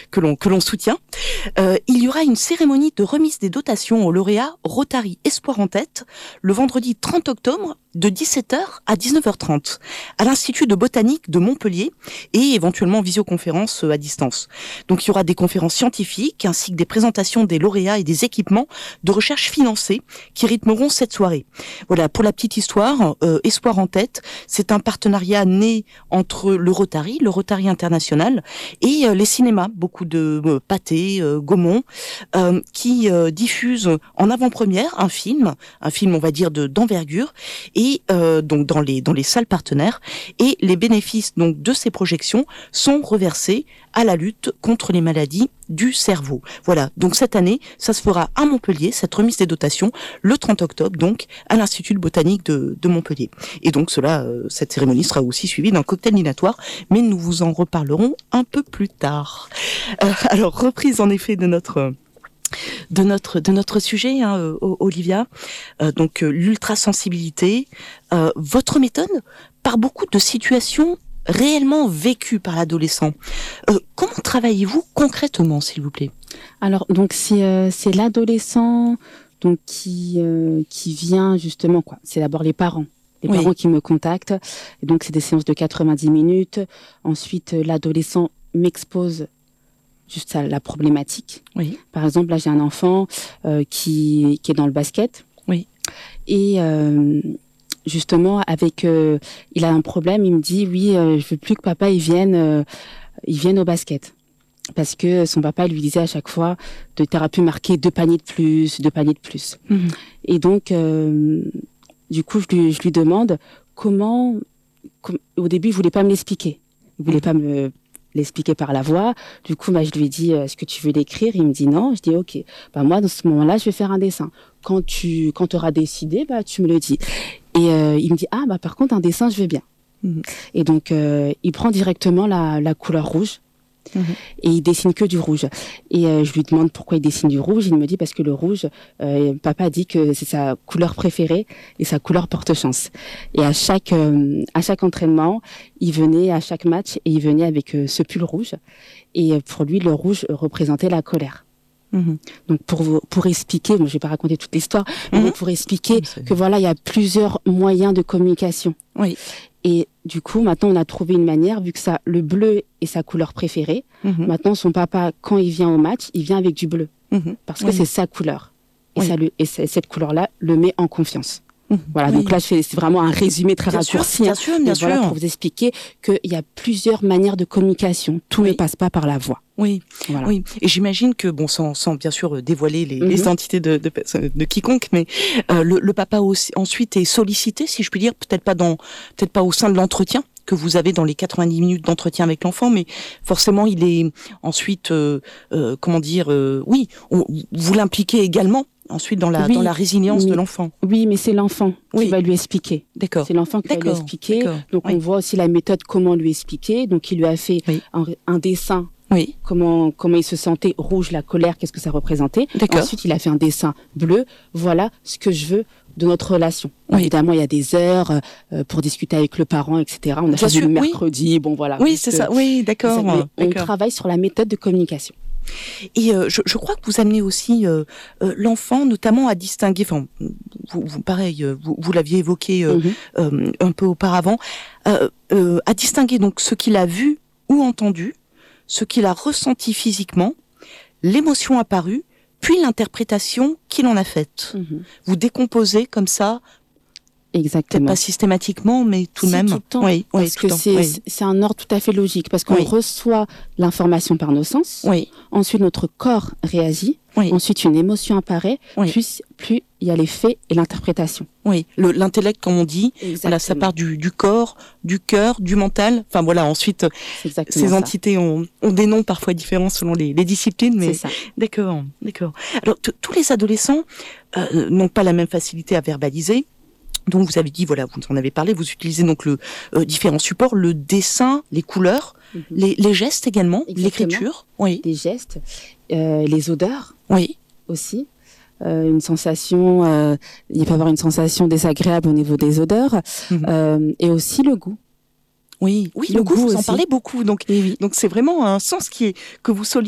que l'on soutient. Il y aura une cérémonie de remise des dotations aux lauréats Rotary Espoir en tête le vendredi 30 octobre de 17h à 19h30 à l'Institut de botanique de Montpellier et éventuellement visioconférence à distance. Donc il y aura des conférences scientifiques ainsi que des présentations des lauréats et des équipements de recherche financés qui rythmeront cette soirée. Voilà, pour la petite histoire, Espoir en tête, c'est un partenariat né entre le Rotary International et les cinémas, beaucoup de Pathé, Gaumont, qui diffusent en avant-première un film on va dire d'envergure et donc dans les salles partenaires, et les bénéfices donc de ces projections sont reversés à la lutte contre les maladies du cerveau. Voilà, donc cette année, ça se fera à Montpellier, cette remise des dotations, le 30 octobre, donc à l'Institut de botanique de Montpellier. Et donc cette cérémonie sera aussi suivie d'un cocktail dînatoire, mais nous vous en reparlerons un peu plus tard. Alors, reprise en effet de notre sujet, Olivia, donc l'ultrasensibilité, votre méthode par beaucoup de situations réellement vécues par l'adolescent. Comment travaillez-vous concrètement, s'il vous plaît? Alors, donc c'est l'adolescent donc qui vient justement C'est d'abord les parents. Les parents qui me contactent. Et donc c'est des séances de 90 minutes. Ensuite, l'adolescent m'expose juste à la problématique. Oui. Par exemple, là, j'ai un enfant qui est dans le basket. Oui. Et justement, il a un problème. Il me dit, oui, je veux plus que papa il vienne au basket. Parce que son papa lui disait à chaque fois, t'aurais pu marquer 2 paniers de plus. Mmh. Et donc, du coup, je lui demande comment. Au début, il voulait pas me l'expliquer. Il voulait pas me l'expliquer par la voix. Du coup, je lui ai dit, est-ce que tu veux l'écrire? Il me dit non. Je dis, ok. Moi, dans ce moment-là, je vais faire un dessin. Quand tu auras décidé, tu me le dis. Et il me dit, par contre, un dessin, je veux bien. Mmh. Et donc, il prend directement la couleur rouge. Mmh. Et il dessine que du rouge. Et je lui demande pourquoi il dessine du rouge. Il me dit parce que le rouge, papa dit que c'est sa couleur préférée et sa couleur porte-chance. Et à chaque entraînement, il venait à chaque match et il venait avec ce pull rouge. Et pour lui, le rouge représentait la colère. Mmh. Donc pour expliquer, je vais pas raconter toute l'histoire, mais pour expliquer que voilà, il y a plusieurs moyens de communication. Oui. Et du coup, maintenant, on a trouvé une manière, vu que le bleu est sa couleur préférée. Mmh. Maintenant, son papa, quand il vient au match, il vient avec du bleu. Mmh. Parce que c'est sa couleur. Et cette couleur-là le met en confiance. Mmh. Voilà, donc là, c'est vraiment un résumé très raccourci. Bien sûr. Voilà, pour vous expliquer qu'il y a plusieurs manières de communication. Tout ne passe pas par la voix. Oui, voilà. Oui. Et j'imagine que, sans bien sûr dévoiler les identités de quiconque, mais le papa aussi, ensuite est sollicité, si je puis dire, peut-être pas au sein de l'entretien que vous avez dans les 90 minutes d'entretien avec l'enfant, mais forcément il est ensuite, vous l'impliquez également ensuite dans la résilience de l'enfant. Oui, mais c'est l'enfant qui va lui expliquer. D'accord. C'est l'enfant qui va lui expliquer. D'accord. Donc on voit aussi la méthode, comment lui expliquer. Donc il lui a fait un dessin. Oui. Comment il se sentait, rouge, la colère, qu'est-ce que ça représentait. D'accord. Ensuite, il a fait un dessin bleu. Voilà ce que je veux de notre relation. Oui. Évidemment, il y a des heures pour discuter avec le parent, etc. On a fait le mercredi, voilà. Oui, c'est ça. Oui, d'accord. On travaille sur la méthode de communication. Et je crois que vous amenez aussi l'enfant, notamment à distinguer. Enfin, vous l'aviez évoqué un peu auparavant, à distinguer donc ce qu'il a vu ou entendu, ce qu'il a ressenti physiquement, l'émotion apparue, puis l'interprétation qu'il en a faite. Mmh. Vous décomposez comme ça. Exactement. Peut-être pas systématiquement, mais tout de même. Tout le temps. Oui, parce que c'est un ordre tout à fait logique, parce qu'on reçoit l'information par nos sens. Oui. Ensuite, notre corps réagit. Oui. Ensuite, une émotion apparaît. Oui. Plus il y a les faits et l'interprétation. Oui. L'intellect, comme on dit, voilà, ça part du corps, du cœur, du mental. Enfin voilà. Ensuite, ces entités ont des noms parfois différents selon les disciplines, mais c'est ça. D'accord. Alors, tous les adolescents n'ont pas la même facilité à verbaliser. Donc vous avez dit, voilà, vous en avez parlé, vous utilisez donc différents supports, le dessin, les couleurs, les gestes également, l'écriture. Oui. Les gestes, les odeurs. Oui. Aussi. Une sensation, il peut y avoir une sensation désagréable au niveau des odeurs, et aussi le goût. Oui, le goût, vous en parlez beaucoup, donc c'est vraiment un sens que vous sollicitez.